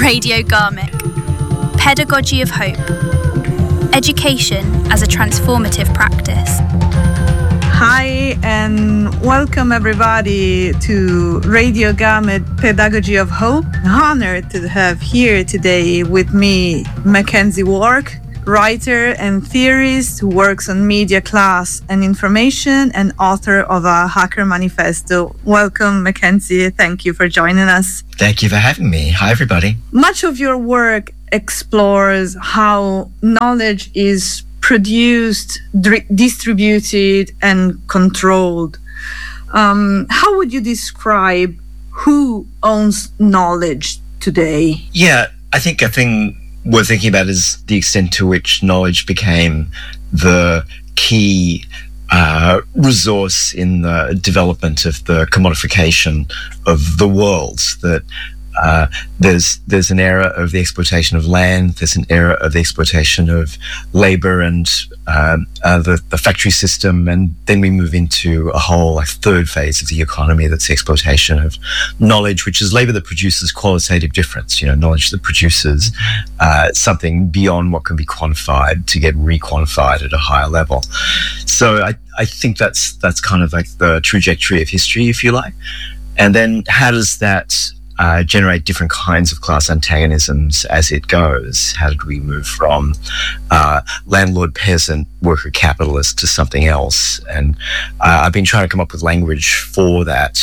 Radio Garment. Pedagogy of Hope. Education as a transformative practice. Hi and welcome everybody to Radio Garment Pedagogy of Hope. Honored to have here today with me Mackenzie Wark, writer and theorist who works on media, class and information, and author of a Hacker Manifesto. Welcome, Mackenzie. Thank you for joining us. Thank you for having me. Hi, everybody. Much of your work explores how knowledge is produced, distributed, and controlled. How would you describe who owns knowledge today? Yeah, I think a thing worth thinking about is the extent to which knowledge became the key resource in the development of the commodification of the world. That there's an era of the exploitation of land, there's an era of the exploitation of labor and the factory system, and then we move into a whole third phase of the economy that's the exploitation of knowledge, which is labor that produces qualitative difference, knowledge that produces something beyond what can be quantified to get re-quantified at a higher level. So I think that's kind of like the trajectory of history, if you like. And then how does that generate different kinds of class antagonisms as it goes? How did we move from landlord, peasant, worker, capitalist to something else? And I've been trying to come up with language for that.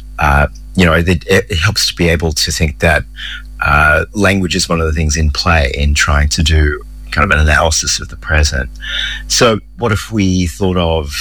It helps to be able to think that language is one of the things in play in trying to do kind of an analysis of the present. So what if we thought of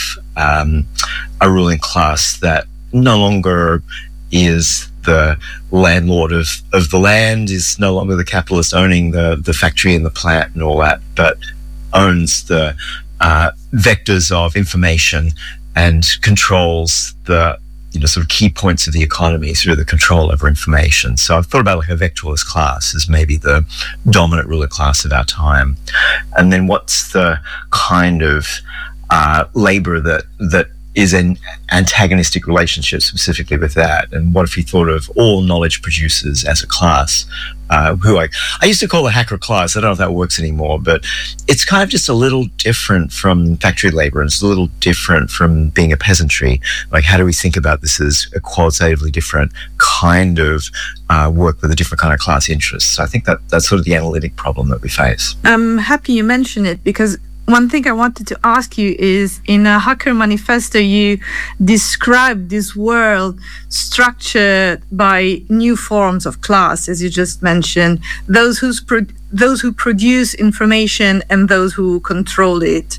a ruling class that no longer is the landlord of the land, is no longer the capitalist owning the factory and the plant and all that, but owns the vectors of information and controls the sort of key points of the economy through the control over information. So I've thought about like a vectorless class as maybe the dominant ruler class of our time. And then what's the kind of labor that is an antagonistic relationship specifically with that? And what if you thought of all knowledge producers as a class, who I used to call a hacker class. I don't know if that works anymore, but it's kind of just a little different from factory labor, and it's a little different from being a peasantry. Like, how do we think about this as a qualitatively different kind of work with a different kind of class interest? So I think that's sort of the analytic problem that we face. I'm happy you mentioned it, because one thing I wanted to ask you is, in a Hacker Manifesto, you describe this world structured by new forms of class, as you just mentioned, those who produce information and those who control it.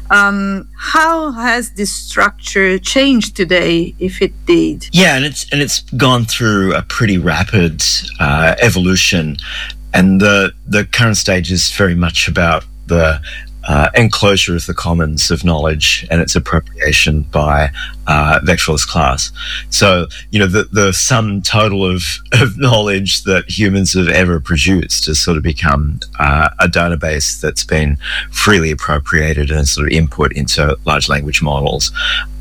How has this structure changed today, if it did? Yeah, and it's gone through a pretty rapid evolution, and the current stage is very much about the enclosure of the commons of knowledge and its appropriation by vectorless class. So, the sum total of knowledge that humans have ever produced has sort of become a database that's been freely appropriated and sort of input into large language models.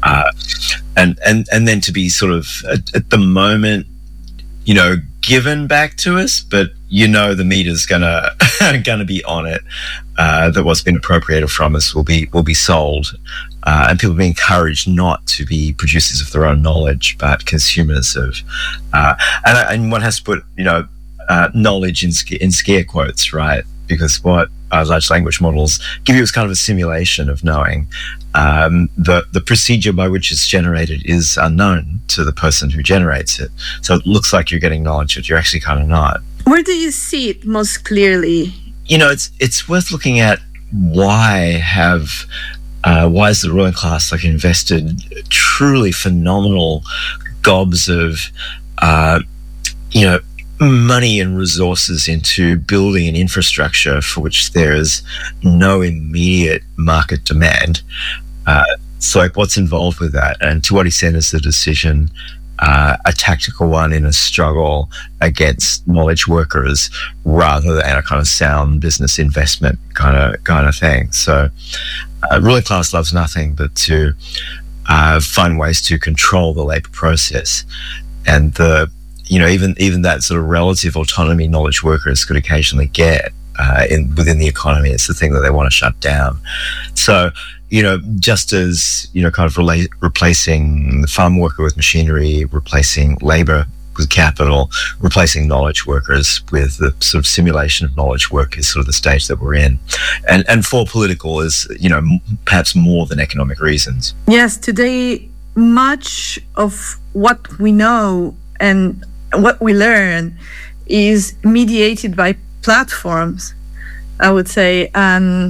And then to be sort of at the moment, given back to us, but the meter's gonna be on it, that what's been appropriated from us will be sold, and people be encouraged not to be producers of their own knowledge, but consumers of, and one has to put knowledge in scare quotes, right? Because what large language models give you is kind of a simulation of knowing. The procedure by which it's generated is unknown to the person who generates it. So it looks like you're getting knowledge, but you're actually kind of not. Where do you see it most clearly? It's worth looking at why is the ruling class invested truly phenomenal gobs of money and resources into building an infrastructure for which there is no immediate market demand. So what's involved with that, and to what extent is the decision a tactical one in a struggle against knowledge workers rather than a kind of sound business investment kind of thing? So ruling class loves nothing but to find ways to control the labor process, and the even that sort of relative autonomy knowledge workers could occasionally get within the economy, it's the thing that they want to shut down. So, just as, kind of replacing the farm worker with machinery, replacing labor with capital, replacing knowledge workers with the sort of simulation of knowledge work is sort of the stage that we're in. And for political is, perhaps more than economic reasons. Yes, today, much of what we know and what we learn is mediated by platforms, I would say, and